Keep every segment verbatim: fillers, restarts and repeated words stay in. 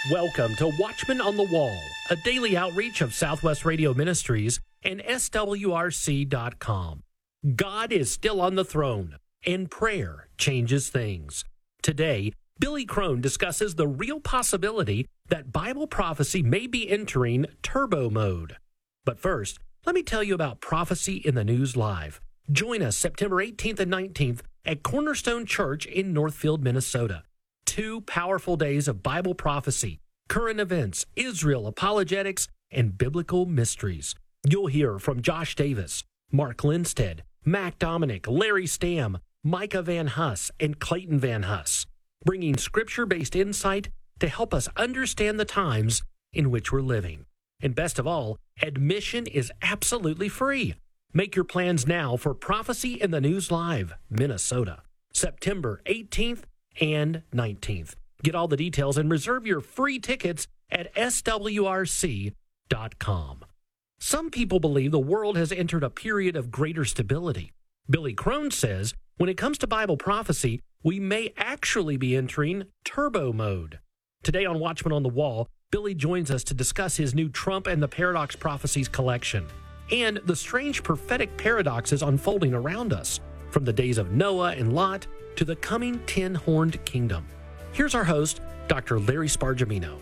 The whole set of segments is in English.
Welcome to Watchman on the Wall, a daily outreach of Southwest Radio Ministries and S W R C dot com. God is still on the throne, and prayer changes things. Today, Billy Crone discusses the real possibility that Bible prophecy may be entering turbo mode. But first, let me tell you about Prophecy in the News Live. Join us September eighteenth and nineteenth at Cornerstone Church in Northfield, Minnesota. Two powerful days of Bible prophecy, current events, Israel apologetics, and biblical mysteries. You'll hear from Josh Davis, Mark Lindstedt, Mac Dominic, Larry Stamm, Micah Van Huss, and Clayton Van Huss, bringing scripture-based insight to help us understand the times in which we're living. And best of all, admission is absolutely free. Make your plans now for Prophecy in the News Live, Minnesota, September eighteenth and nineteenth. Get all the details and reserve your free tickets at S W R C dot com. Some people believe the world has entered a period of greater stability. Billy Crone says when it comes to Bible prophecy, we may actually be entering turbo mode. Today on Watchman on the Wall, Billy joins us to discuss his new Trump and the Paradox Prophecies collection and the strange prophetic paradoxes unfolding around us, from the days of Noah and Lot to the coming ten-horned kingdom. Here's our host, Doctor Larry Spargimino.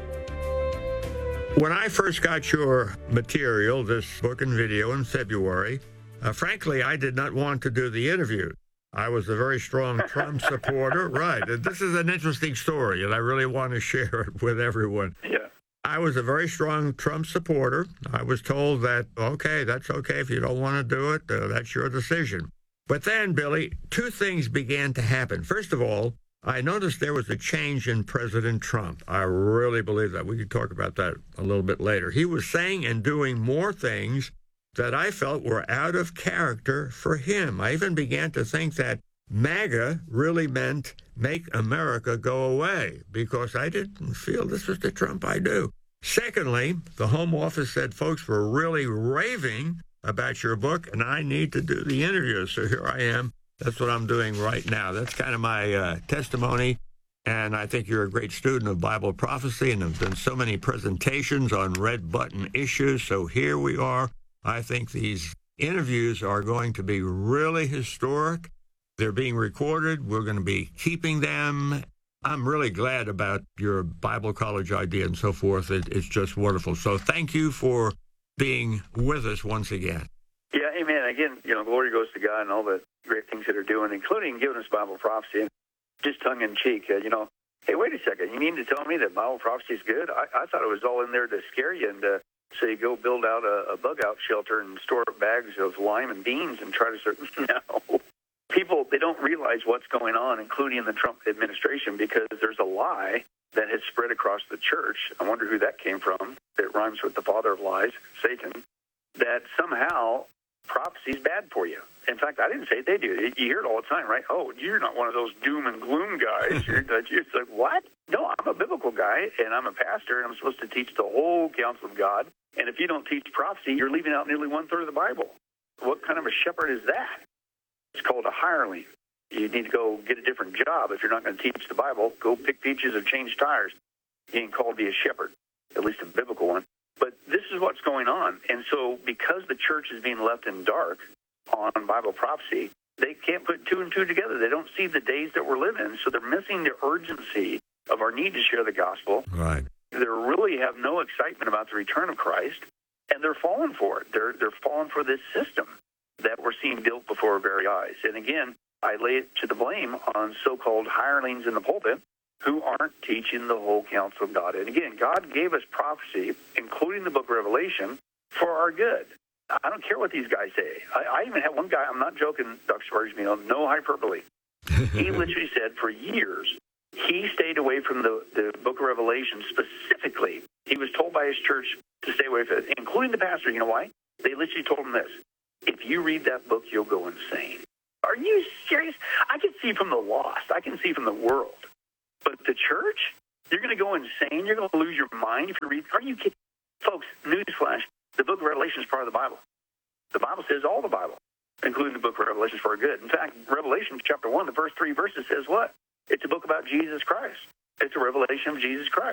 When I first got your material, this book and video in February, uh, frankly, I did not want to do the interview. I was a very strong Trump supporter. Right. And this is an interesting story, and I really want to share it with everyone. Yeah. I was a very strong Trump supporter. I was told that, okay, that's okay. If you don't want to do it, uh, that's your decision. But then, Billy, two things began to happen. First of all, I noticed there was a change in President Trump. I really believe that. We could talk about that a little bit later. He was saying and doing more things that I felt were out of character for him. I even began to think that MAGA really meant make America go away, because I didn't feel this was the Trump I knew. Secondly, the Home Office said folks were really raving about your book, and I need to do the interview. So here I am. That's what I'm doing right now. That's kind of my uh, testimony. And I think you're a great student of Bible prophecy and have done so many presentations on red button issues. So here we are. I think these interviews are going to be really historic. They're being recorded. We're going to be keeping them. I'm really glad about your Bible college idea and so forth. It, it's just wonderful. So thank you for being with us once again. Yeah, amen. Again, you know, glory goes to God and all the great things that are doing, including giving us Bible prophecy. And just tongue-in-cheek, uh, you know, hey, wait a second. You mean to tell me that Bible prophecy is good? I, I thought it was all in there to scare you and uh, say go build out a, a bug-out shelter and store bags of lime and beans and try to start. No. People, they don't realize what's going on, including in the Trump administration, because there's a lie that has spread across the church. I wonder who that came from. It rhymes with the father of lies, Satan, that somehow prophecy is bad for you. In fact, I didn't say it, they do. You hear it all the time, right? Oh, you're not one of those doom and gloom guys. You're, it's like, what? No, I'm a biblical guy, and I'm a pastor, and I'm supposed to teach the whole counsel of God. And if you don't teach prophecy, you're leaving out nearly one-third of the Bible. What kind of a shepherd is that? It's called a hireling. You need to go get a different job. If you're not going to teach the Bible, go pick peaches or change tires. You ain't called to be a shepherd, at least a biblical one. But this is what's going on. And so because the church is being left in dark on Bible prophecy, they can't put two and two together. They don't see the days that we're living in, so they're missing the urgency of our need to share the gospel. Right. They really have no excitement about the return of Christ, and they're falling for it. They're, they're falling for this system that we're seeing built before our very eyes. And again, I lay it to the blame on so-called hirelings in the pulpit who aren't teaching the whole counsel of God. And again, God gave us prophecy, including the book of Revelation, for our good. I don't care what these guys say. I, I even had one guy, I'm not joking, Doctor Spargimino, no hyperbole. He literally said for years, he stayed away from the, the book of Revelation specifically. He was told by his church to stay away from it, including the pastor. You know why? They literally told him this: if you read that book, you'll go insane. Are you serious? I can see from the lost. I can see from the world. But the church, you're going to go insane. You're going to lose your mind if you read. Are you kidding? Folks, newsflash, the book of Revelation is part of the Bible. The Bible says all the Bible, including the book of Revelation, is for our good. In fact, Revelation chapter one, the first three verses says what? It's a book about Jesus Christ. It's a revelation of Jesus Christ.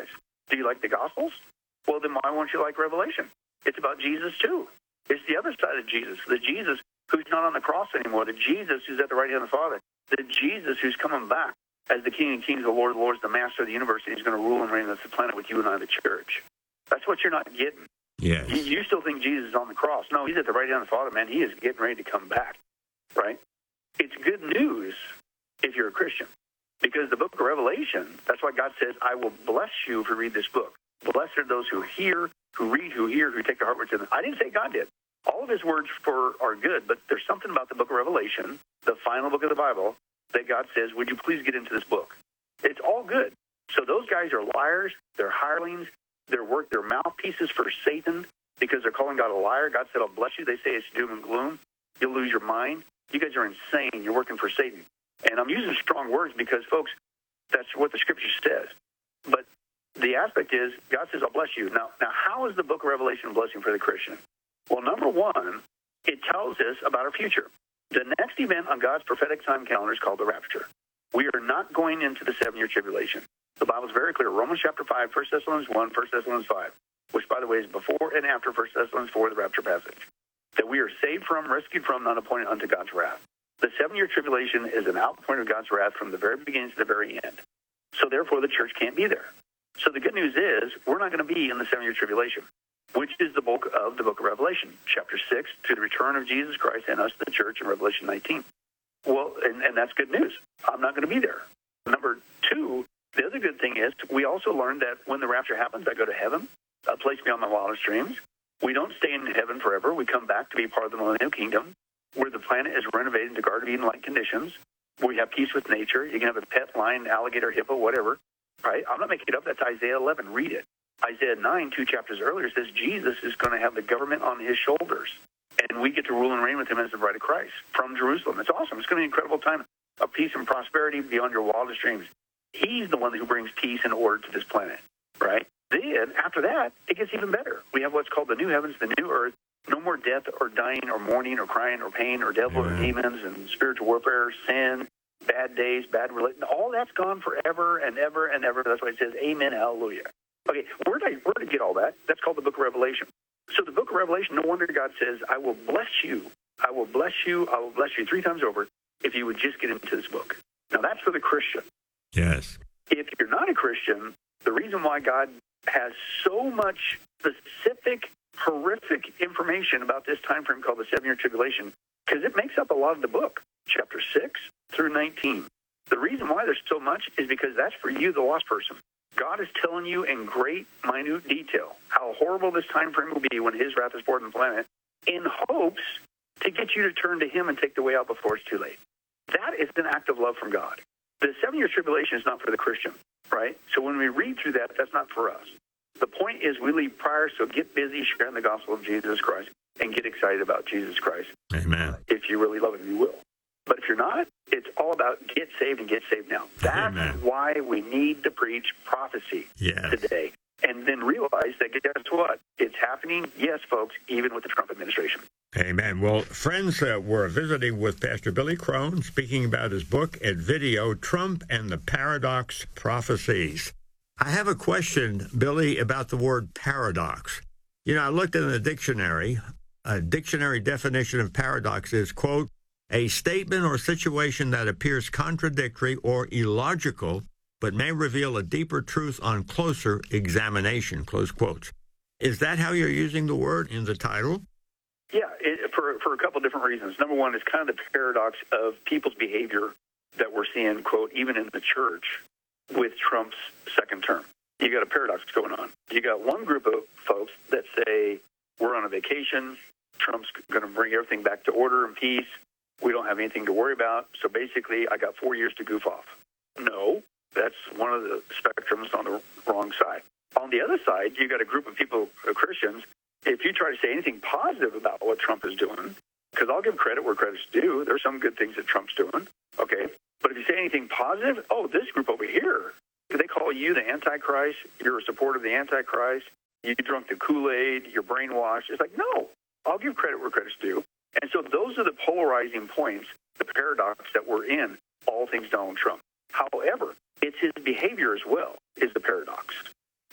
Do you like the Gospels? Well, then why won't you like Revelation? It's about Jesus, too. It's the other side of Jesus, the Jesus who's not on the cross anymore, the Jesus who's at the right hand of the Father, the Jesus who's coming back as the King of Kings, the Lord of Lords, the Master of the universe, and he's going to rule and reign on the planet with you and I, the church. That's what you're not getting. Yes. You, you still think Jesus is on the cross. No, he's at the right hand of the Father, man. He is getting ready to come back, right? It's good news if you're a Christian, because the book of Revelation, that's why God says, I will bless you if you read this book. Blessed are those who hear, who read, who hear, who take their heart words to them. I didn't say God did. All of his words for are good, but there's something about the book of Revelation, the final book of the Bible, that God says, would you please get into this book? It's all good. So those guys are liars. They're hirelings. They're work. They're mouthpieces for Satan because they're calling God a liar. God said, I'll bless you. They say it's doom and gloom. You'll lose your mind. You guys are insane. You're working for Satan. And I'm using strong words because, folks, that's what the Scripture says. But the aspect is, God says, I'll bless you. Now, now, how is the book of Revelation a blessing for the Christian? Well, number one, it tells us about our future. The next event on God's prophetic time calendar is called the rapture. We are not going into the seven-year tribulation. The Bible is very clear. Romans chapter five, First Thessalonians one, First Thessalonians five, which, by the way, is before and after First Thessalonians four, the rapture passage, that we are saved from, rescued from, not appointed unto God's wrath. The seven-year tribulation is an outpouring of God's wrath from the very beginning to the very end. So, therefore, the church can't be there. So the good news is we're not going to be in the seven-year tribulation, which is the bulk of the book of Revelation, chapter six, to the return of Jesus Christ and us, the church, in Revelation nineteen. Well, and, and that's good news. I'm not going to be there. Number two, the other good thing is we also learned that when the rapture happens, I go to heaven, a place beyond my wildest dreams. We don't stay in heaven forever. We come back to be part of the millennial kingdom, where the planet is renovated into Garden of Eden-like conditions, where we have peace with nature. You can have a pet lion, alligator, hippo, whatever. Right? I'm not making it up. That's Isaiah eleven. Read it. Isaiah nine, two chapters earlier, says Jesus is going to have the government on his shoulders, and we get to rule and reign with him as the bride of Christ from Jerusalem. It's awesome. It's going to be an incredible time of peace and prosperity beyond your wildest dreams. He's the one who brings peace and order to this planet, right? Then, after that, it gets even better. We have what's called the new heavens, the new earth. No more death or dying or mourning or crying or pain or devil or demons and spiritual warfare, sin, bad days, bad religion. All that's gone forever and ever and ever. That's why it says, amen, hallelujah. Okay, where did I, where did I get all that? That's called the book of Revelation. So the book of Revelation, no wonder God says, I will bless you. I will bless you. I will bless you three times over if you would just get into this book. Now, that's for the Christian. Yes. If you're not a Christian, the reason why God has so much specific, horrific information about this time frame called the seven-year tribulation, because it makes up a lot of the book, chapter six through nineteen. The reason why there's so much is because that's for you, the lost person. God is telling you in great, minute detail how horrible this time frame will be when his wrath is poured on the planet, in hopes to get you to turn to him and take the way out before it's too late. That is an act of love from God. The seven-year tribulation is not for the Christian, right? So when we read through that, that's not for us. The point is we leave prior, so get busy sharing the gospel of Jesus Christ and get excited about Jesus Christ. Amen. If you really love him, you will. But if you're not, it's all about get saved and get saved now. That's Amen. Why we need to preach prophecy yes. today. And then realize that, guess what? It's happening, yes, folks, even with the Trump administration. Amen. Well, friends, uh, we're visiting with Pastor Billy Crone, speaking about his book and video, Trump and the Paradox Prophecies. I have a question, Billy, about the word paradox. You know, I looked in the dictionary. A dictionary definition of paradox is, quote, a statement or situation that appears contradictory or illogical, but may reveal a deeper truth on closer examination, close quotes. Is that how you're using the word in the title? Yeah, it, for for a couple different reasons. Number one is kind of the paradox of people's behavior that we're seeing, quote, even in the church with Trump's second term. You got a paradox going on. You got one group of folks that say, we're on a vacation, Trump's going to bring everything back to order and peace, we don't have anything to worry about, so basically I got four years to goof off. No, that's one of the spectrums on the wrong side. On the other side, you got a group of people, uh, Christians, if you try to say anything positive about what Trump is doing, because I'll give credit where credit's due, there's some good things that Trump's doing, okay? But if you say anything positive, oh, this group over here, they call you the Antichrist, you're a supporter of the Antichrist, you drunk the Kool-Aid, you're brainwashed. It's like, no, I'll give credit where credit's due. And so those are the polarizing points, the paradox that we're in, all things Donald Trump. However, it's his behavior as well is the paradox.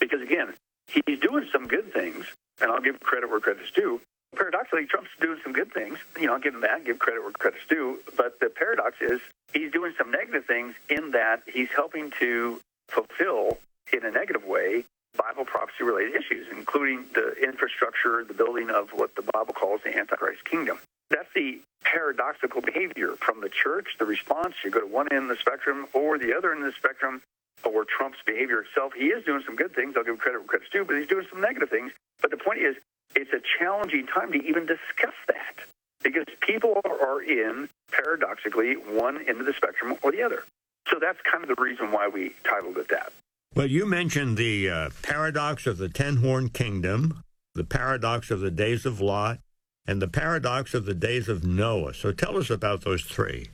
Because, again, he's doing some good things, and I'll give credit where credit's due. Paradoxically, Trump's doing some good things. You know, I'll give him that, give credit where credit's due. But the paradox is he's doing some negative things in that he's helping to fulfill, in a negative way, Bible prophecy-related issues, including the infrastructure, the building of what the Bible calls the Antichrist kingdom. That's the paradoxical behavior from the church, the response. You go to one end of the spectrum or the other end of the spectrum, or Trump's behavior itself. He is doing some good things. I'll give credit where credit's due, but he's doing some negative things. But the point is, it's a challenging time to even discuss that because people are in, paradoxically, one end of the spectrum or the other. So that's kind of the reason why we titled it that. Well, you mentioned the uh, paradox of the ten-horn kingdom, the paradox of the days of Lot, and the paradox of the days of Noah. So tell us about those three.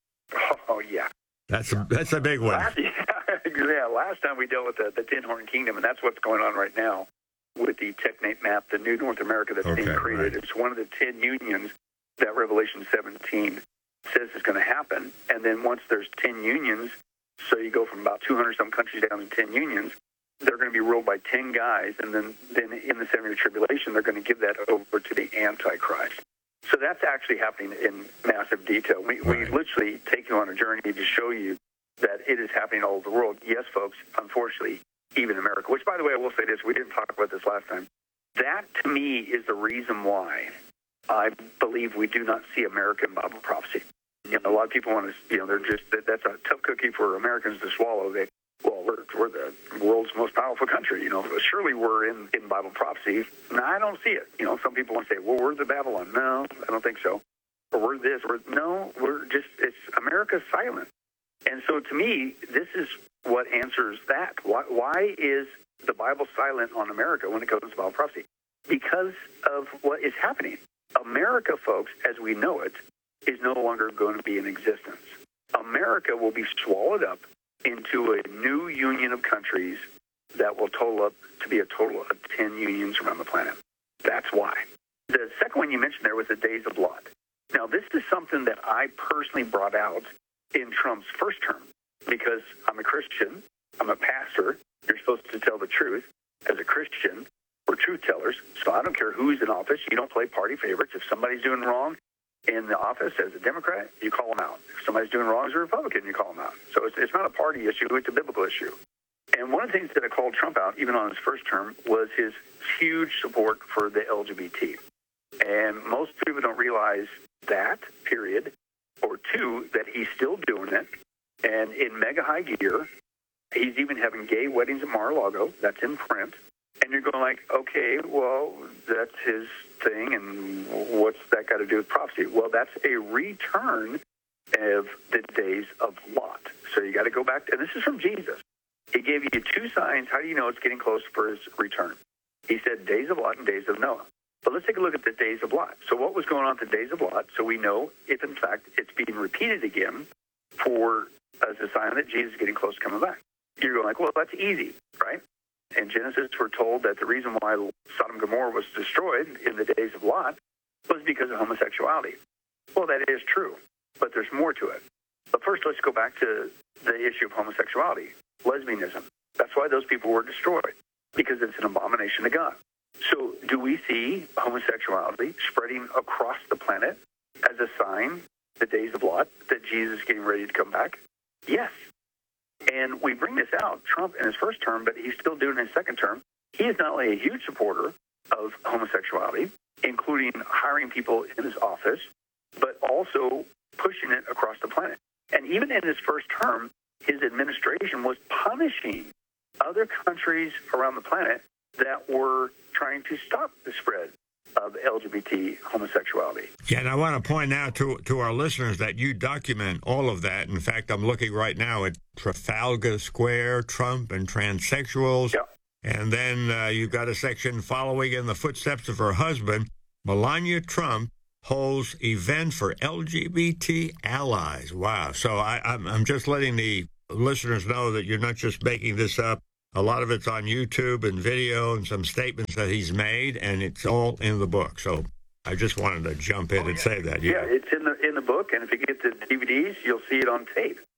Oh, yeah. That's a, that's a big one. Last, yeah, yeah, last time we dealt with the, the ten-horn kingdom, and that's what's going on right now with the Technate map, the new North America that's okay, being created. Right. It's one of the ten unions that Revelation seventeen says is going to happen. And then once there's ten unions, so you go from about two hundred some countries down to ten unions, they're going to be ruled by ten guys. And then, then in the seven-year tribulation, they're going to give that over to the Antichrist. So that's actually happening in massive detail. We, right. we literally take you on a journey to show you that it is happening all over the world. Yes, folks, unfortunately, even America, which, by the way, I will say this, we didn't talk about this last time. That, to me, is the reason why I believe we do not see American Bible prophecy. You know, a lot of people want to, you know, they're just, that's a tough cookie for Americans to swallow. They, well, we're, we're the world's most powerful country, you know. Surely we're in, in Bible prophecy. No, I don't see it. You know, some people want to say, well, we're the Babylon. No, I don't think so. Or we're this. We're, no, we're just, it's America's silent. And so to me, this is what answers that. Why, why is the Bible silent on America when it comes to Bible prophecy? Because of what is happening. America, folks, as we know it, is no longer going to be in existence. America will be swallowed up into a new union of countries that will total up to be a total of ten unions around the planet. That's why. The second one you mentioned there was the days of Lot. Now, this is something that I personally brought out in Trump's first term because I'm a Christian, I'm a pastor, you're supposed to tell the truth. As a Christian, we're truth tellers, so I don't care who's in office. You don't play party favorites. If somebody's doing wrong in the office as a Democrat, you call them out. If somebody's doing wrong as a Republican, you call them out. So it's, it's not a party issue, it's a biblical issue. And one of the things that I called Trump out, even on his first term, was his huge support for the L G B T. And most people don't realize that, period, or two, that he's still doing it. And in mega high gear, he's even having gay weddings at Mar-a-Lago. That's in print. And you're going like, okay, well, that's his thing, and what's that got to do with prophecy? Well, that's a return of the days of Lot. So you got to go back to, and this is from Jesus. He gave you two signs. How do you know it's getting close for his return? He said days of Lot and days of Noah. But let's take a look at the days of Lot. So what was going on at the days of Lot? So we know if, in fact, it's being repeated again for as a sign that Jesus is getting close to coming back. You're going like, well, that's easy, right? In Genesis, we're told that the reason why Sodom and Gomorrah was destroyed in the days of Lot was because of homosexuality. Well, that is true, but there's more to it. But first, let's go back to the issue of homosexuality, lesbianism. That's why those people were destroyed, because it's an abomination to God. So do we see homosexuality spreading across the planet as a sign, the days of Lot, that Jesus is getting ready to come back? Yes. And we bring this out, Trump in his first term, but he's still doing it in his second term. He is not only a huge supporter of homosexuality, including hiring people in his office, but also pushing it across the planet. And even in his first term, his administration was punishing other countries around the planet that were trying to stop the spread of L G B T homosexuality. Yeah, and I want to point out to to our listeners that you document all of that. In fact, I'm looking right now at Trafalgar Square, Trump and transsexuals. Yeah. And then uh, you've got a section following in the footsteps of her husband. Melania Trump holds event for L G B T allies. Wow. So I, I'm, I'm just letting the listeners know that you're not just making this up. A lot of it's on YouTube and video and some statements that he's made, and it's all in the book. So I just wanted to jump in oh, and yeah. say that. Yeah. yeah, it's in the in the book, and if you get the D V Ds, you'll see it on tape.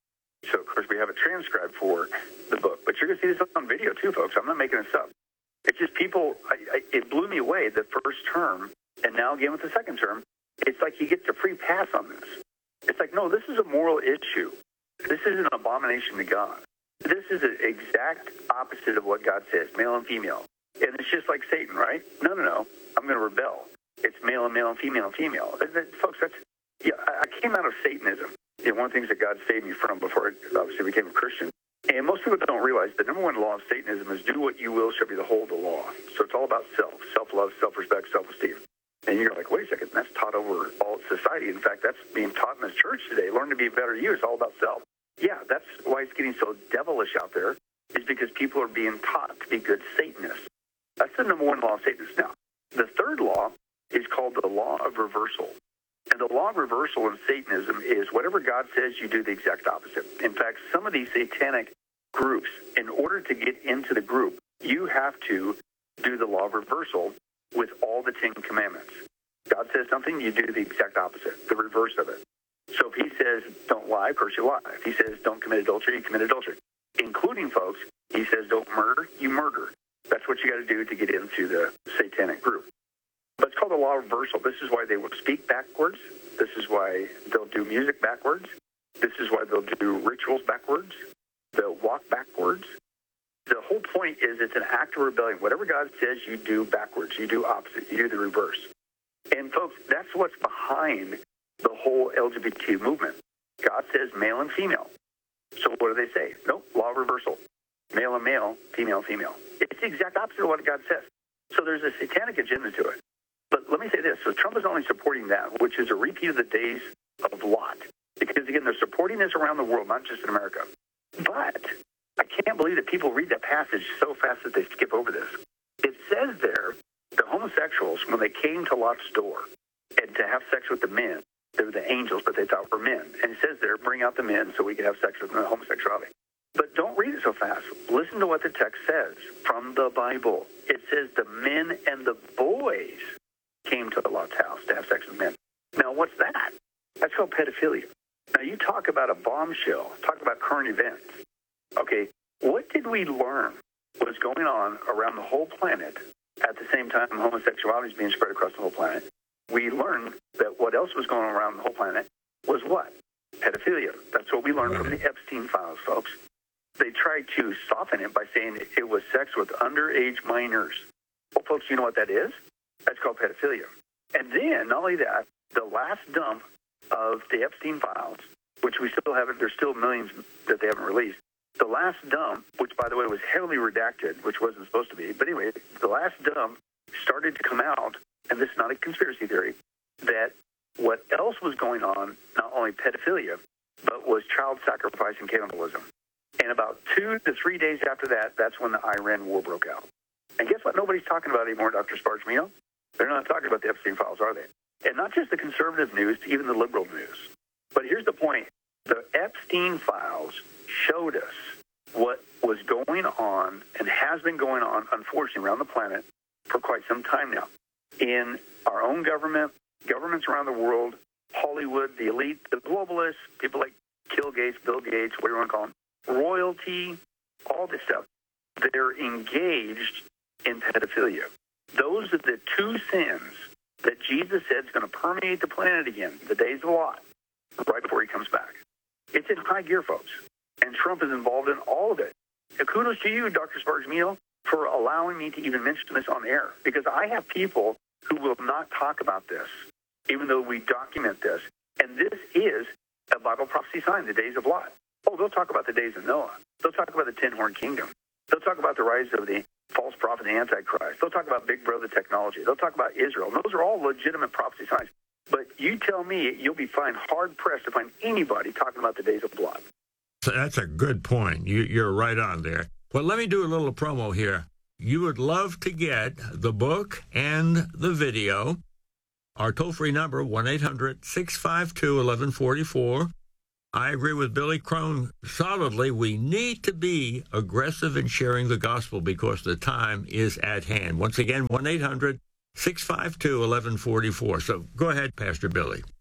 So, of course, we have a transcribe for the book. But you're going to see this on video, too, folks. I'm not making this up. It's just people, I, I, it blew me away the first term, and now again with the second term, it's like he gets a free pass on this. It's like, no, this is a moral issue. This is an abomination to God. This is an exact opposite of what God says, male and female. And it's just like Satan, right? No, no, no. I'm going to rebel. It's male and male and female and female. And that, folks, that's, yeah, I came out of Satanism. You know, one of the things that God saved me from before I obviously became a Christian. And most people don't realize the number one law of Satanism is do what you will shall be the whole of the law. So it's all about self, self-love, self-respect, self-esteem. And you're like, wait a second, that's taught over all society. In fact, that's being taught in the church today. Learn to be a better you. It's all about self. Yeah, that's why it's getting so devilish out there, is because people are being taught to be good Satanists. That's the number one law of Satanists. Now, the third law is called the law of reversal. And the law of reversal in Satanism is whatever God says, you do the exact opposite. In fact, some of these satanic groups, in order to get into the group, you have to do the law of reversal with all the Ten Commandments. God says something, you do the exact opposite, the reverse of it. So if he says, don't lie, of course you lie. If he says, don't commit adultery, you commit adultery. Including, folks, he says, don't murder, you murder. That's what you got to do to get into the satanic group. But it's called the law of reversal. This is why they will speak backwards. This is why they'll do music backwards. This is why they'll do rituals backwards. They'll walk backwards. The whole point is it's an act of rebellion. Whatever God says, you do backwards. You do opposite. You do the reverse. And, folks, that's what's behind the whole L G B T movement. God says male and female. So what do they say? Nope, law of reversal. Male and male, female and female. It's the exact opposite of what God says. So there's a satanic agenda to it. But let me say this. So Trump is only supporting that, which is a repeat of the days of Lot. Because, again, they're supporting this around the world, not just in America. But I can't believe that people read that passage so fast that they skip over this. It says there, the homosexuals, when they came to Lot's door and to have sex with the men, they were the angels, but they thought were men. And it says there, bring out the men so we can have sex with them, homosexuality. But don't read it so fast. Listen to what the text says from the Bible. It says the men and the boys came to Lot's house to have sex with men. Now, what's that? That's called pedophilia. Now, you talk about a bombshell, talk about current events. Okay, what did we learn was going on around the whole planet at the same time homosexuality is being spread across the whole planet? We learned that what else was going on around the whole planet was what? Pedophilia. That's what we learned right. from the Epstein files, folks. They tried to soften it by saying it was sex with underage minors. Well, folks, you know what that is? That's called pedophilia. And then, not only that, the last dump of the Epstein files, which we still haven't, there's still millions that they haven't released. The last dump, which, by the way, was heavily redacted, which wasn't supposed to be. But anyway, the last dump started to come out, and this is not a conspiracy theory, that what else was going on, not only pedophilia, but was child sacrifice and cannibalism. And about two to three days after that, that's when the Iran war broke out. And guess what nobody's talking about anymore, Doctor Spargmino? They're not talking about the Epstein files, are they? And not just the conservative news, even the liberal news. But here's the point. The Epstein files showed us what was going on and has been going on, unfortunately, around the planet for quite some time now. In our own government, governments around the world, Hollywood, the elite, the globalists, people like Bill Gates, Bill Gates, whatever you want to call them, royalty, all this stuff, they're engaged in pedophilia. Those are the two sins that Jesus said is going to permeate the planet again, the days of Lot, right before he comes back. It's in high gear, folks. And Trump is involved in all of it. And kudos to you, Doctor Spargmino, for allowing me to even mention this on air. Because I have people who will not talk about this, even though we document this. And this is a Bible prophecy sign, the days of Lot. Oh, they'll talk about the days of Noah. They'll talk about the ten-horn kingdom. They'll talk about the rise of the false prophet, the Antichrist. They'll talk about Big Brother technology. They'll talk about Israel. And those are all legitimate prophecy signs. But you tell me, you'll be fine, hard-pressed to find anybody talking about the days of blood. So that's a good point. You, you're right on there. Well, let me do a little promo here. You would love to get the book and the video. Our toll-free number, one eight hundred six five two one one four four. I agree with Billy Crone solidly. We need to be aggressive in sharing the gospel because the time is at hand. Once again, one eight hundred six five two one one four four. So go ahead, Pastor Billy.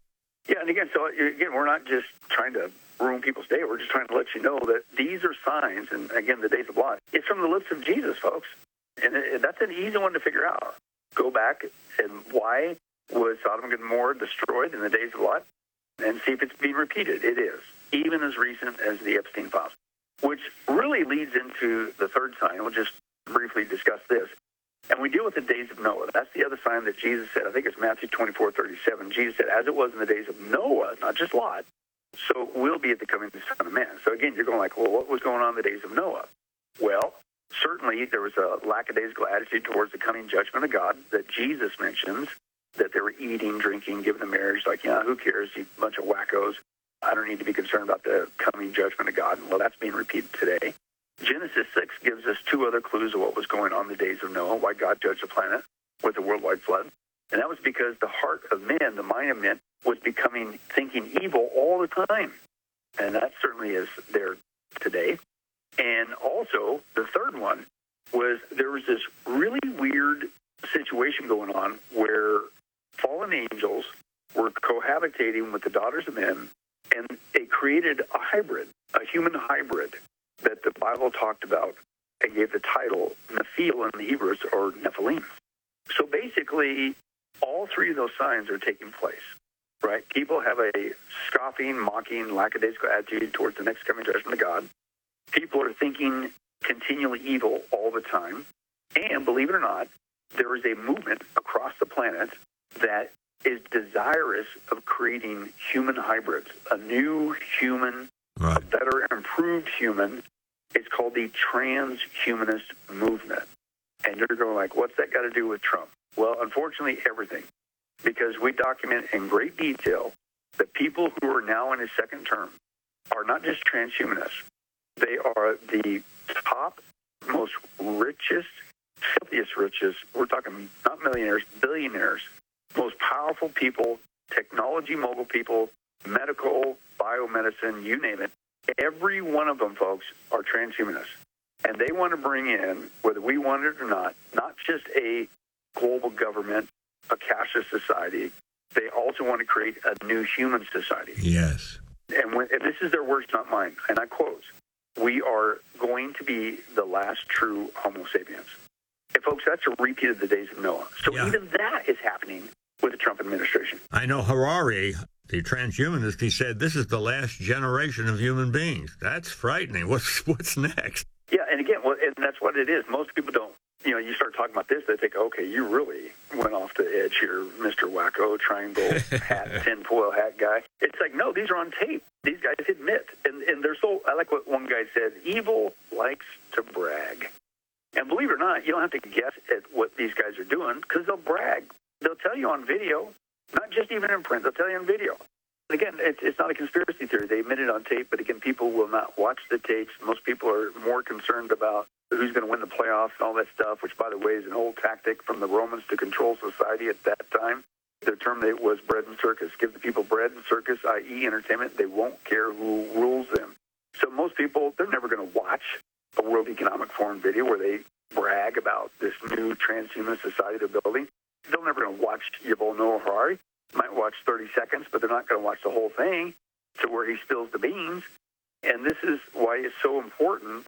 Yeah, and again, so again, we're not just trying to ruin people's day. We're just trying to let you know that these are signs, and again, the days of Lot. It's from the lips of Jesus, folks. And it, that's an easy one to figure out. Go back and why was Sodom and Gomorrah destroyed in the days of Lot? And see if it's being repeated. It is, even as recent as the Epstein files. Which really leads into the third sign. We'll just briefly discuss this. And we deal with the days of Noah. That's the other sign that Jesus said. I think it's Matthew twenty-four thirty-seven. Jesus said, as it was in the days of Noah, not just Lot, so will be at the coming of the Son of Man. So again, you're going like, well, what was going on in the days of Noah? Well, certainly there was a lackadaisical attitude towards the coming judgment of God that Jesus mentions, that they were eating, drinking, giving the marriage, like, yeah, who cares, you bunch of wackos. I don't need to be concerned about the coming judgment of God. Well, that's being repeated today. Genesis six gives us two other clues of what was going on in the days of Noah, why God judged the planet with the worldwide flood. And that was because the heart of men, the mind of men, was becoming thinking evil all the time. And that certainly is there today. And also, the third one was there was this really weird situation going on where fallen angels were cohabitating with the daughters of men, and it created a hybrid, a human hybrid that the Bible talked about and gave the title Nephil in the Hebrews, or Nephilim. So basically, all three of those signs are taking place, right? People have a scoffing, mocking, lackadaisical attitude towards the next coming judgment of God. People are thinking continually evil all the time. And believe it or not, there is a movement across the planet that is desirous of creating human hybrids, a new human, right, a better, improved human. It's called the transhumanist movement. And you're going like, what's that got to do with Trump? Well, unfortunately, everything. Because we document in great detail that people who are now in his second term are not just transhumanists. They are the top, most richest, filthiest richest, we're talking not millionaires, billionaires, most powerful people, technology mogul people, medical, biomedicine, you name it. Every one of them, folks, are transhumanists. And they want to bring in, whether we want it or not, not just a global government, a cashless society. They also want to create a new human society. Yes. And, when, and this is their words, not mine. And I quote, we are going to be the last true Homo sapiens. And folks, that's a repeat of the days of Noah. So yeah, even that is happening with the Trump administration. I know Harari, the transhumanist, he said this is the last generation of human beings. That's frightening. What's what's next? Yeah, and again, well, and that's what it is. Most people don't. You know, you start talking about this, they think, okay, you really went off the edge here, Mister Wacko, triangle hat, tinfoil hat guy. It's like, no, these are on tape. These guys admit. And, and they're so, I like what one guy said, evil likes to brag. And believe it or not, you don't have to guess at what these guys are doing because they'll brag. They'll tell you on video, not just even in print, they'll tell you on video. And again, it's, it's not a conspiracy theory. They admit it on tape, but again, people will not watch the tapes. Most people are more concerned about who's going to win the playoffs and all that stuff, which, by the way, is an old tactic from the Romans to control society at that time. Their term was bread and circus. Give the people bread and circus, that is entertainment. They won't care who rules them. So most people, they're never going to watch a World Economic Forum video where they brag about this new transhuman society they're building. They're never going to watch Yuval Noah Harari. Might watch thirty seconds, but they're not going to watch the whole thing to where he spills the beans. And this is why it's so important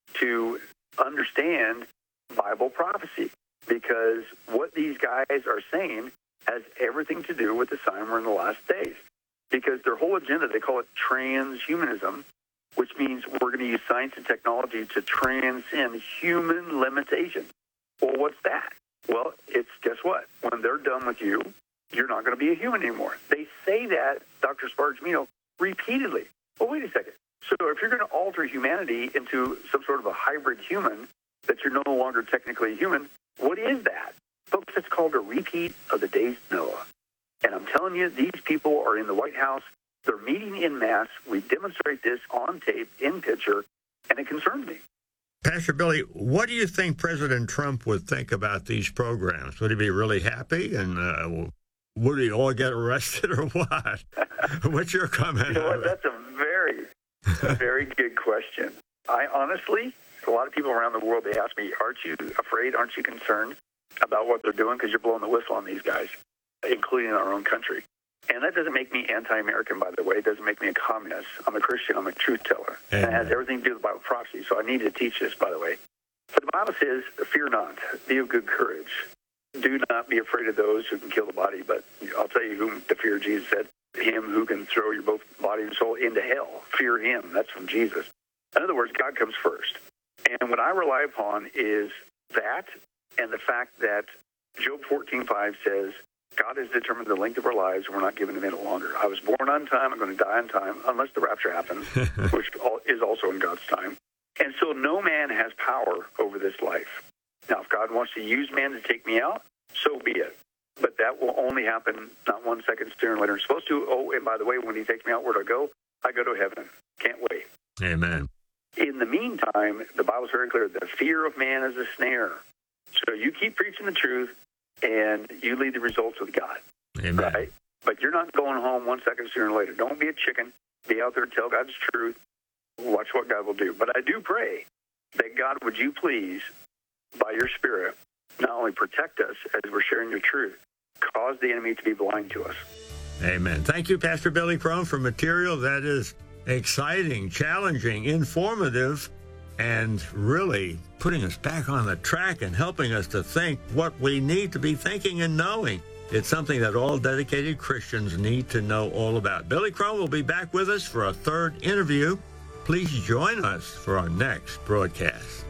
to understand Bible prophecy, because what these guys are saying has everything to do with the sign we're in the last days. Because their whole agenda, they call it transhumanism, which means we're going to use science and technology to transcend human limitation. Well, what's that? Well, it's, guess what? When they're done with you, you're not going to be a human anymore. They say that, Doctor Spargmino, repeatedly. Well, wait a second. So if you're going to alter humanity into some sort of a hybrid human, that you're no longer technically human, what is that? Folks, it's called a repeat of the days of Noah. And I'm telling you, these people are in the White House. They're meeting in mass. We demonstrate this on tape, in picture, and it concerns me. Pastor Billy, what do you think President Trump would think about these programs? Would he be really happy? And uh, would he all get arrested or what? What's your comment? You know what? That's a very, very good question. I honestly, a lot of people around the world, they ask me, aren't you afraid, aren't you concerned about what they're doing? Because you're blowing the whistle on these guys, including our own country. And that doesn't make me anti-American, by the way. It doesn't make me a communist. I'm a Christian. I'm a truth teller. And it has everything to do with Bible prophecy. So I need to teach this, by the way. But the Bible says, fear not. Be of good courage. Do not be afraid of those who can kill the body. But I'll tell you whom the fear of Jesus said. Him who can throw your both body and soul into hell. Fear him. That's from Jesus. In other words, God comes first. And what I rely upon is that and the fact that Job fourteen five says, God has determined the length of our lives, and we're not given a minute longer. I was born on time. I'm going to die on time, unless the rapture happens, which is also in God's time. And so no man has power over this life. Now, if God wants to use man to take me out, so be it. But that will only happen not one second sooner or later. It's supposed to. Oh, and by the way, when he takes me out, where do I go? I go to heaven. Can't wait. Amen. In the meantime, the Bible's very clear. The fear of man is a snare. So you keep preaching the truth, and you lead the results with God. Amen. Right? But you're not going home one second sooner or later. Don't be a chicken. Be out there and tell God's truth. Watch what God will do. But I do pray that God, would you please, by your Spirit, not only protect us as we're sharing your truth, cause the enemy to be blind to us. Amen. Thank you, Pastor Billy Crone, for material that is exciting, challenging, informative, and really putting us back on the track and helping us to think what we need to be thinking and knowing. It's something that all dedicated Christians need to know all about. Billy Crone will be back with us for a third interview. Please join us for our next broadcast.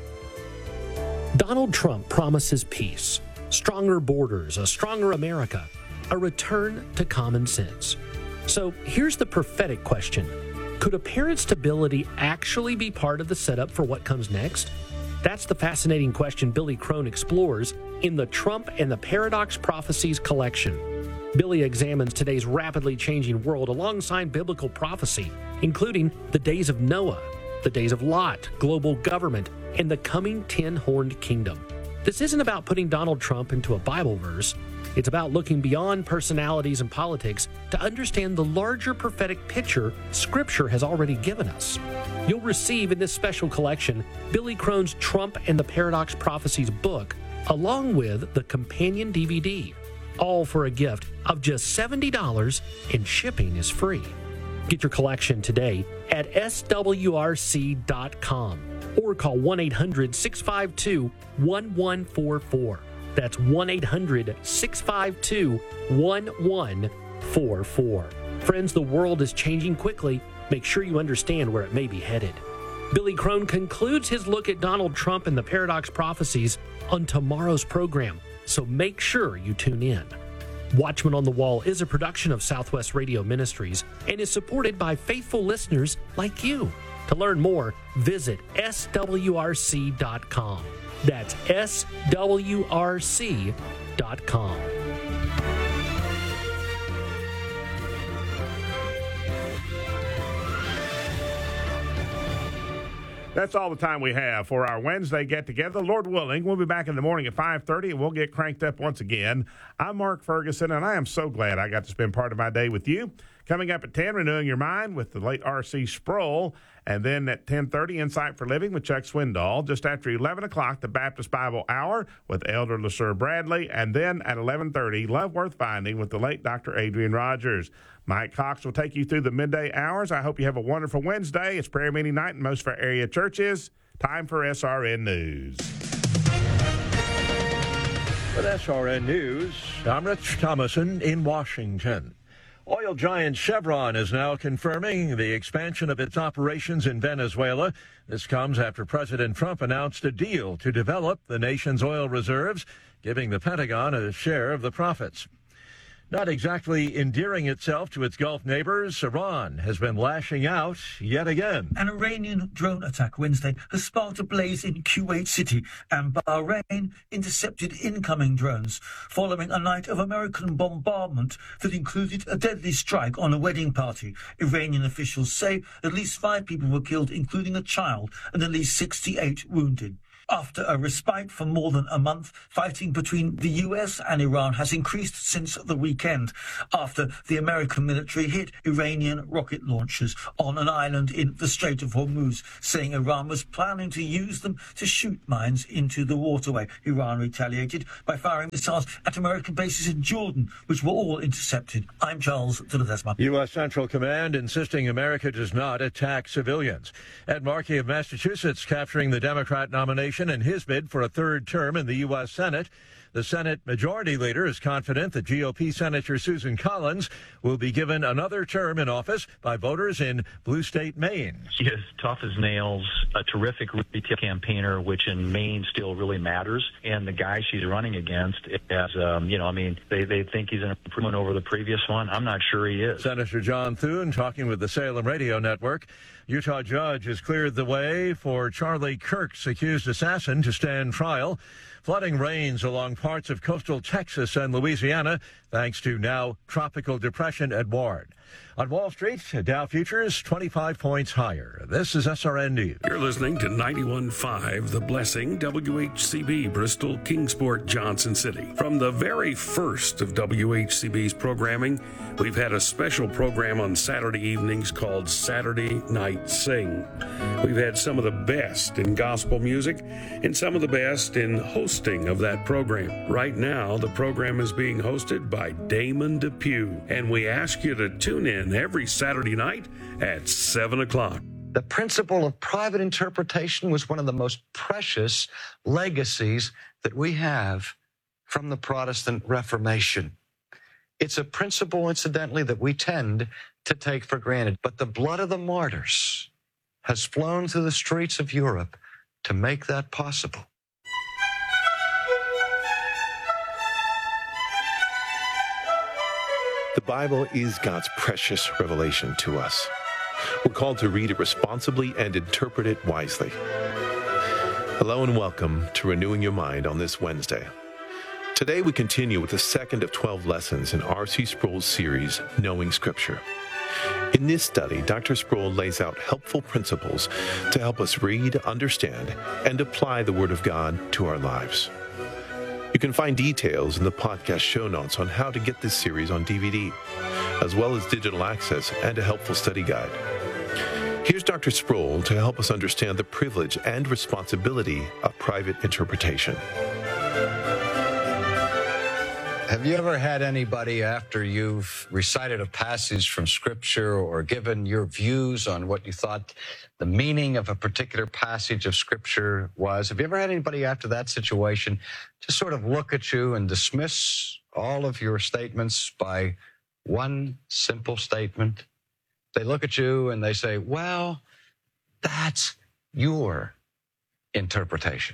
Donald Trump promises peace, stronger borders, a stronger America, a return to common sense. So here's the prophetic question. Could apparent stability actually be part of the setup for what comes next? That's the fascinating question Billy Crone explores in the Trump and the Paradox Prophecies collection. Billy examines today's rapidly changing world alongside biblical prophecy, including the days of Noah, the days of Lot, global government, and the coming ten-horned kingdom. This isn't about putting Donald Trump into a Bible verse. It's about looking beyond personalities and politics to understand the larger prophetic picture Scripture has already given us. You'll receive in this special collection Billy Crone's Trump and the Paradox Prophecies book, along with the companion D V D, all for a gift of just seventy dollars, and shipping is free. Get your collection today at S W R C dot com or call one eight hundred six five two one one four four. That's one eight hundred six five two one one four four. Friends, the world is changing quickly. Make sure you understand where it may be headed. Billy Crone concludes his look at Donald Trump and the Paradox Prophecies on tomorrow's program, so make sure you tune in. Watchman on the Wall is a production of Southwest Radio Ministries and is supported by faithful listeners like you. To learn more, visit S W R C dot com. That's S W R C dot com. That's all the time we have for our Wednesday get-together. Lord willing, we'll be back in the morning at five thirty, and we'll get cranked up once again. I'm Mark Ferguson, and I am so glad I got to spend part of my day with you. Coming up at ten, Renewing Your Mind with the late R C Sproul. And then at ten thirty, Insight for Living with Chuck Swindoll. Just after eleven o'clock, the Baptist Bible Hour with Elder LeSueur Bradley. And then at eleven thirty, Love Worth Finding with the late Doctor Adrian Rogers. Mike Cox will take you through the midday hours. I hope you have a wonderful Wednesday. It's prayer meeting night in most of our area churches. Time for S R N News. With S R N News, I'm Rich Thomason in Washington. Oil giant Chevron is now confirming the expansion of its operations in Venezuela. This comes after President Trump announced a deal to develop the nation's oil reserves, giving the Pentagon a share of the profits. Not exactly endearing itself to its Gulf neighbors, Iran has been lashing out yet again. An Iranian drone attack Wednesday has sparked a blaze in Kuwait City, and Bahrain intercepted incoming drones following a night of American bombardment that included a deadly strike on a wedding party. Iranian officials say at least five people were killed, including a child, and at least sixty-eight wounded. After a respite for more than a month, fighting between the U S and Iran has increased since the weekend, after the American military hit Iranian rocket launchers on an island in the Strait of Hormuz, saying Iran was planning to use them to shoot mines into the waterway. Iran retaliated by firing missiles at American bases in Jordan, which were all intercepted. I'm Charles de Ledesma. U S. Central Command insisting America does not attack civilians. Ed Markey of Massachusetts capturing the Democrat nomination in his bid for a third term in the U S. Senate. The Senate Majority Leader is confident that G O P Senator Susan Collins will be given another term in office by voters in blue state Maine. She is tough as nails, a terrific retail campaigner, which in Maine still really matters. And the guy she's running against, is, um, you know, I mean, they, they think he's an improvement over the previous one. I'm not sure he is. Senator John Thune talking with the Salem Radio Network. Utah judge has cleared the way for Charlie Kirk's accused assassin to stand trial. Flooding rains along parts of coastal Texas and Louisiana, thanks to now Tropical Depression Edouard. On Wall Street, Dow futures twenty-five points higher. This is S R N News. You're listening to ninety-one point five The Blessing, W H C B, Bristol, Kingsport, Johnson City. From the very first of W H C B's programming, we've had a special program on Saturday evenings called Saturday Night Sing. We've had some of the best in gospel music and some of the best in hosting of that program. Right now, the program is being hosted by Damon Depew, and we ask you to tune in every Saturday night at seven o'clock. The principle of private interpretation was one of the most precious legacies that we have from the Protestant Reformation. It's a principle, incidentally, that we tend to take for granted. But the blood of the martyrs has flown through the streets of Europe to make that possible. The Bible is God's precious revelation to us. We're called to read it responsibly and interpret it wisely. Hello and welcome to Renewing Your Mind on this Wednesday. Today we continue with the second of twelve lessons in R C Sproul's series, Knowing Scripture. In this study, Doctor Sproul lays out helpful principles to help us read, understand, and apply the Word of God to our lives. You can find details in the podcast show notes on how to get this series on D V D, as well as digital access and a helpful study guide. Here's Doctor Sproul to help us understand the privilege and responsibility of private interpretation. Have you ever had anybody, after you've recited a passage from Scripture or given your views on what you thought the meaning of a particular passage of Scripture was, have you ever had anybody after that situation just sort of look at you and dismiss all of your statements by one simple statement? They look at you and they say, well, that's your interpretation.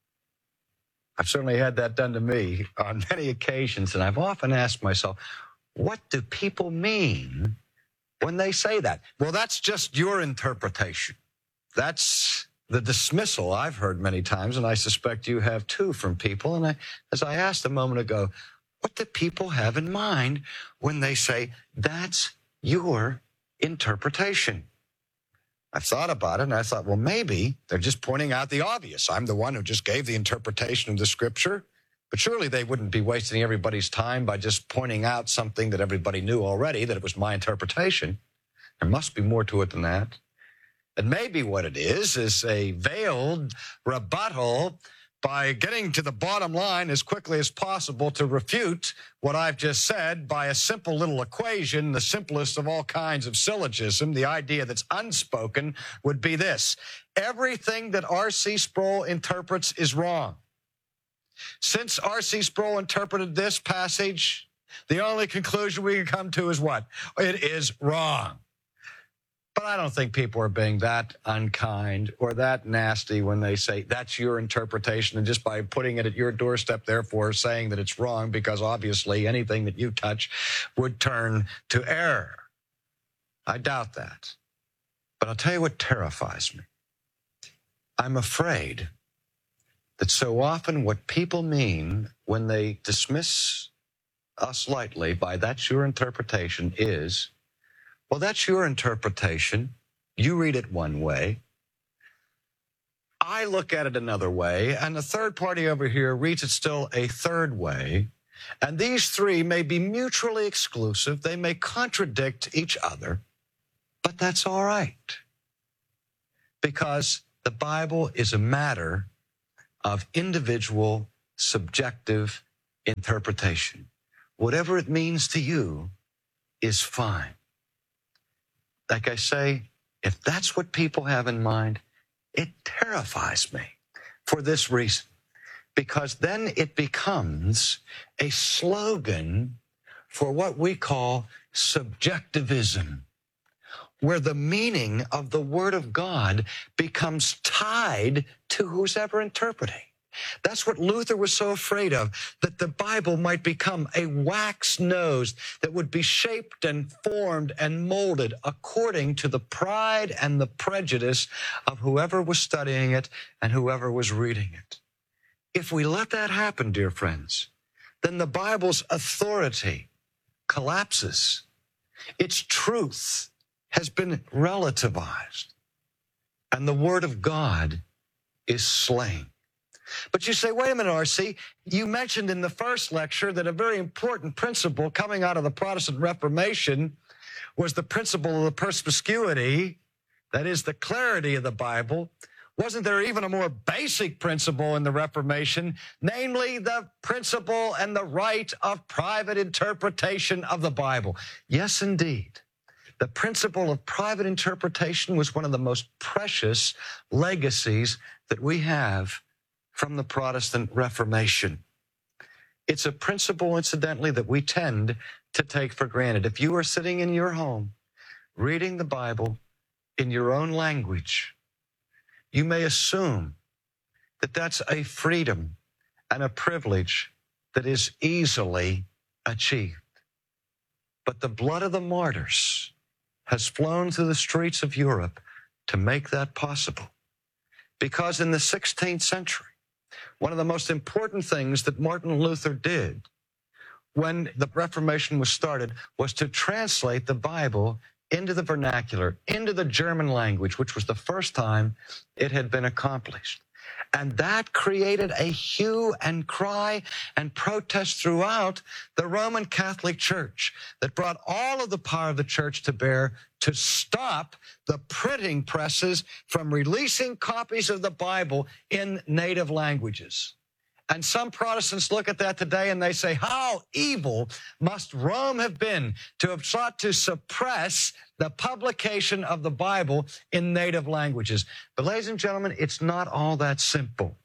I've certainly had that done to me on many occasions, and I've often asked myself, what do people mean when they say that? Well, that's just your interpretation. That's the dismissal I've heard many times, and I suspect you have too from people. And I, as I asked a moment ago, what do people have in mind when they say, that's your interpretation? I've thought about it, and I thought, well, maybe they're just pointing out the obvious. I'm the one who just gave the interpretation of the Scripture, but surely they wouldn't be wasting everybody's time by just pointing out something that everybody knew already, that it was my interpretation. There must be more to it than that. And maybe what it is is a veiled rebuttal by getting to the bottom line as quickly as possible to refute what I've just said by a simple little equation, the simplest of all kinds of syllogism. The idea that's unspoken would be this: everything that R C Sproul interprets is wrong. Since R C Sproul interpreted this passage, the only conclusion we can come to is what? It is wrong. But I don't think people are being that unkind or that nasty when they say that's your interpretation, and just by putting it at your doorstep, therefore saying that it's wrong, because obviously anything that you touch would turn to error. I doubt that. But I'll tell you what terrifies me. I'm afraid that so often what people mean when they dismiss us lightly by that's your interpretation is, well, that's your interpretation. You read it one way. I look at it another way, and the third party over here reads it still a third way. And these three may be mutually exclusive. They may contradict each other, but that's all right. Because the Bible is a matter of individual, subjective interpretation. Whatever it means to you is fine. Like I say, if that's what people have in mind, it terrifies me for this reason. Because then it becomes a slogan for what we call subjectivism, where the meaning of the Word of God becomes tied to who's ever interpreting. That's what Luther was so afraid of, that the Bible might become a wax nose that would be shaped and formed and molded according to the pride and the prejudice of whoever was studying it and whoever was reading it. If we let that happen, dear friends, then the Bible's authority collapses. Its truth has been relativized, and the Word of God is slain. But you say, wait a minute, R C, you mentioned in the first lecture that a very important principle coming out of the Protestant Reformation was the principle of the perspicuity, that is, the clarity of the Bible. Wasn't there even a more basic principle in the Reformation, namely the principle and the right of private interpretation of the Bible? Yes, indeed. The principle of private interpretation was one of the most precious legacies that we have from the Protestant Reformation. It's a principle, incidentally, that we tend to take for granted. If you are sitting in your home reading the Bible in your own language, you may assume that that's a freedom and a privilege that is easily achieved. But the blood of the martyrs has flown through the streets of Europe to make that possible. Because in the sixteenth century, one of the most important things that Martin Luther did when the Reformation was started was to translate the Bible into the vernacular, into the German language, which was the first time it had been accomplished. And that created a hue and cry and protest throughout the Roman Catholic Church that brought all of the power of the church to bear to stop the printing presses from releasing copies of the Bible in native languages. And some Protestants look at that today and they say, how evil must Rome have been to have sought to suppress the publication of the Bible in native languages. But ladies and gentlemen, it's not all that simple.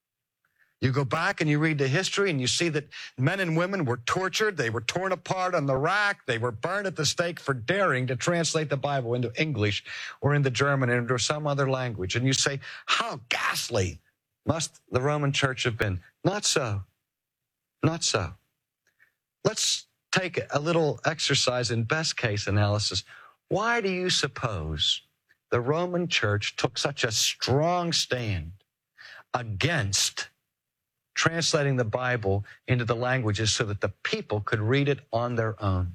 You go back and you read the history and you see that men and women were tortured. They were torn apart on the rack. They were burned at the stake for daring to translate the Bible into English or into German or into some other language. And you say, how ghastly must the Roman Church have been? Not so. Not so. Let's take a little exercise in best case analysis. Why do you suppose the Roman Church took such a strong stand against translating the Bible into the languages so that the people could read it on their own?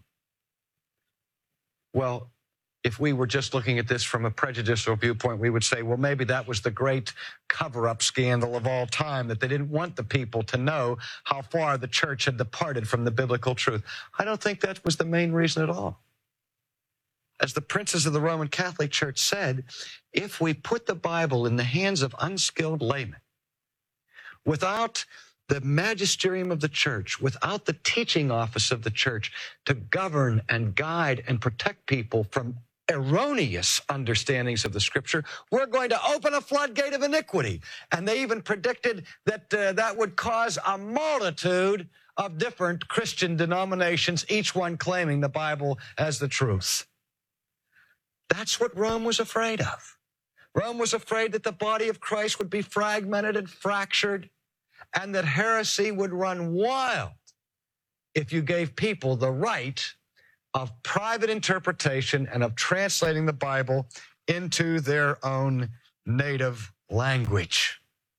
Well, if we were just looking at this from a prejudicial viewpoint, we would say, well, maybe that was the great cover-up scandal of all time, that they didn't want the people to know how far the church had departed from the biblical truth. I don't think that was the main reason at all. As the princes of the Roman Catholic Church said, if we put the Bible in the hands of unskilled laymen, without the magisterium of the church, without the teaching office of the church to govern and guide and protect people from erroneous understandings of the Scripture, we're going to open a floodgate of iniquity. And they even predicted that uh, that would cause a multitude of different Christian denominations, each one claiming the Bible as the truth. That's what Rome was afraid of. Rome was afraid that the body of Christ would be fragmented and fractured, and that heresy would run wild if you gave people the right of private interpretation and of translating the Bible into their own native language.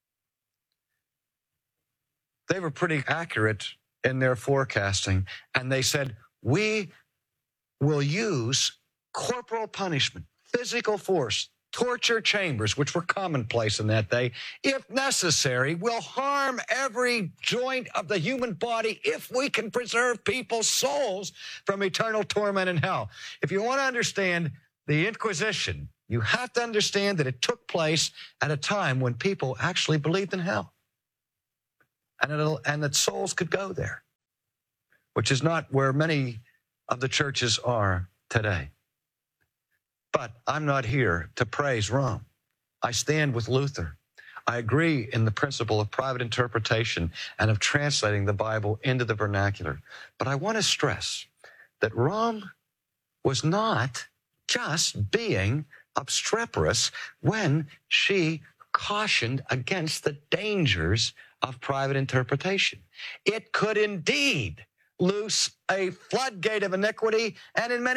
They were pretty accurate in their forecasting, and they said, we will use corporal punishment, physical force, torture chambers, which were commonplace in that day, if necessary, will harm every joint of the human body if we can preserve people's souls from eternal torment in hell. If you want to understand the Inquisition, you have to understand that it took place at a time when people actually believed in hell, and, it'll, and that souls could go there, which is not where many of the churches are today. But I'm not here to praise Rome. I stand with Luther. I agree in the principle of private interpretation and of translating the Bible into the vernacular. But I want to stress that Rome was not just being obstreperous when she cautioned against the dangers of private interpretation. It could indeed loose a floodgate of iniquity, and in many